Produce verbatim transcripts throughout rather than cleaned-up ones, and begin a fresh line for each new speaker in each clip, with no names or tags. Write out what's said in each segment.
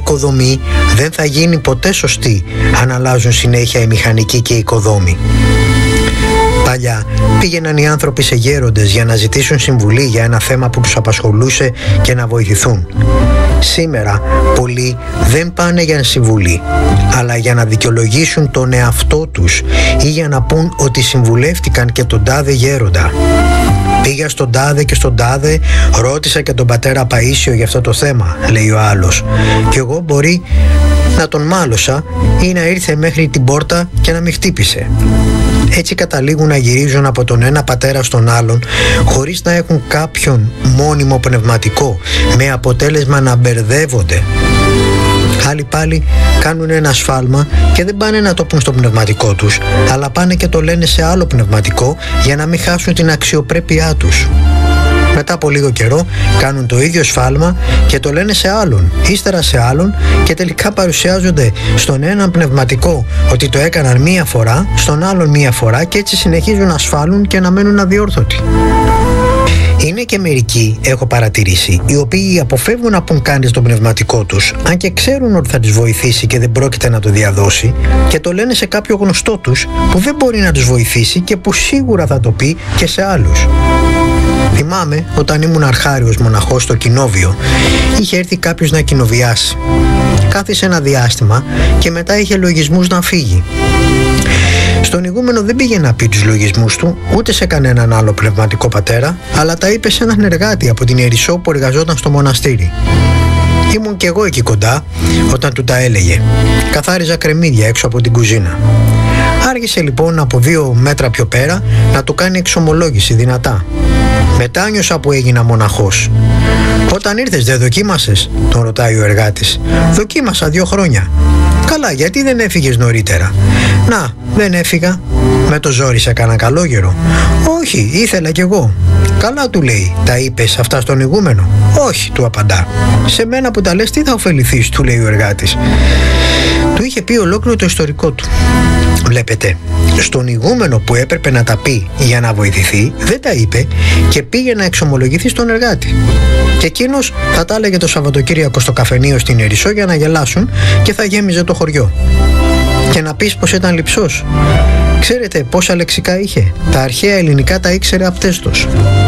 οικοδομή δεν θα γίνει ποτέ σωστή αν αλλάζουν συνέχεια οι μηχανικοί και οι οικοδόμοι. Παλιά πήγαιναν οι άνθρωποι σε γέροντες για να ζητήσουν συμβουλή για ένα θέμα που τους απασχολούσε και να βοηθηθούν. Σήμερα πολλοί δεν πάνε για συμβουλή, αλλά για να δικαιολογήσουν τον εαυτό τους ή για να πούν ότι συμβουλεύτηκαν και τον τάδε γέροντα. Πήγα στον τάδε και στον τάδε, ρώτησα και τον πατέρα Παΐσιο για αυτό το θέμα, λέει ο άλλος. Και εγώ μπορεί να τον μάλωσα ή να ήρθε μέχρι την πόρτα και να με χτύπησε. Έτσι καταλήγουν να γυρίζουν από τον ένα πατέρα στον άλλον χωρίς να έχουν κάποιον μόνιμο πνευματικό, με αποτέλεσμα να μπερδεύονται. Άλλοι πάλι κάνουν ένα σφάλμα και δεν πάνε να το πούν στο πνευματικό τους, αλλά πάνε και το λένε σε άλλο πνευματικό για να μην χάσουν την αξιοπρέπειά τους. Μετά από λίγο καιρό κάνουν το ίδιο σφάλμα και το λένε σε άλλον, ύστερα σε άλλον, και τελικά παρουσιάζονται στον έναν πνευματικό ότι το έκαναν μία φορά, στον άλλον μία φορά, και έτσι συνεχίζουν να σφάλουν και να μένουν αδιόρθωτοι. Είναι και μερικοί, έχω παρατηρήσει, οι οποίοι αποφεύγουν να πουν κάτι στον πνευματικό τους, αν και ξέρουν ότι θα τους βοηθήσει και δεν πρόκειται να το διαδώσει, και το λένε σε κάποιο γνωστό τους που δεν μπορεί να τους βοηθήσει και που σίγουρα θα το πει και σε άλλους. Θυμάμαι όταν ήμουν αρχάριος μοναχός στο κοινόβιο, είχε έρθει κάποιος να κοινοβιάσει. Κάθισε ένα διάστημα και μετά είχε λογισμούς να φύγει. Στον ηγούμενο δεν πήγε να πει τους λογισμούς του ούτε σε κανέναν άλλο πνευματικό πατέρα, αλλά τα είπε σε έναν εργάτη από την Ιερισσό που εργαζόταν στο μοναστήρι. Ήμουν κι εγώ εκεί κοντά όταν του τα έλεγε. Καθάριζα κρεμμύδια έξω από την κουζίνα. Άργησε λοιπόν από δύο μέτρα πιο πέρα να του κάνει εξομολόγηση δυνατά. Μετά νιώσα που έγινα μοναχός. «Όταν ήρθες δεν δοκίμασες?» τον ρωτάει ο εργάτης. «Δοκίμασα δύο χρόνια». «Καλά, γιατί δεν έφυγες νωρίτερα?» «Να, δεν έφυγα». «Με το ζόρι σε έκανα καλόγερο?» «Όχι, ήθελα κι εγώ». «Καλά», του λέει, «τα είπες αυτά στον ηγούμενο?» «Όχι», του απαντά. «Σε μένα που τα λες τι θα ωφεληθείς?» του λέει ο εργάτης. Του είχε πει ολόκληρο το ιστορικό του. Βλέπετε, στον ηγούμενο που έπρεπε να τα πει για να βοηθηθεί, δεν τα είπε και πήγε να εξομολογηθεί στον εργάτη. Και εκείνος θα τα έλεγε το Σαββατοκύριακο στο καφενείο στην Ιερισσό για να γελάσουν και θα γέμιζε το χωριό. Και να πεις πως ήταν λειψός. Ξέρετε πόσα λεξικά είχε? Τα αρχαία ελληνικά τα ήξερε απτέστος.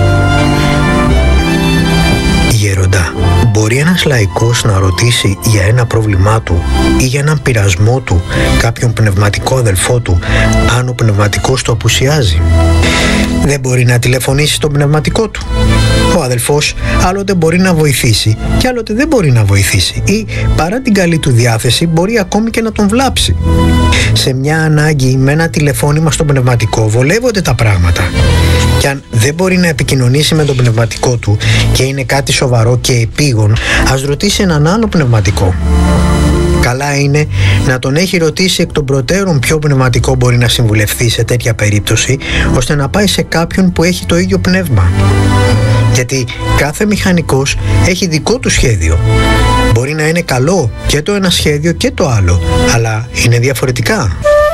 Γέροντα, μπορεί ένας λαϊκός να ρωτήσει για ένα πρόβλημά του ή για έναν πειρασμό του κάποιον πνευματικό αδελφό του, αν ο πνευματικός του απουσιάζει? Δεν μπορεί να τηλεφωνήσει στον πνευματικό του? Ο αδελφός άλλοτε μπορεί να βοηθήσει και άλλοτε δεν μπορεί να βοηθήσει, ή παρά την καλή του διάθεση μπορεί ακόμη και να τον βλάψει. Σε μια ανάγκη με ένα τηλεφώνημα στον πνευματικό βολεύονται τα πράγματα. Και αν δεν μπορεί να επικοινωνήσει με τον πνευματικό του και είναι κάτι σοβαρό και επίγον, ας ρωτήσει έναν άλλο πνευματικό. Καλά είναι να τον έχει ρωτήσει εκ των προτέρων ποιο πνευματικό μπορεί να συμβουλευθεί σε τέτοια περίπτωση, ώστε να πάει σε κάποιον που έχει το ίδιο πνεύμα. Γιατί κάθε μηχανικός έχει δικό του σχέδιο. Μπορεί να είναι καλό και το ένα σχέδιο και το άλλο, αλλά είναι διαφορετικά.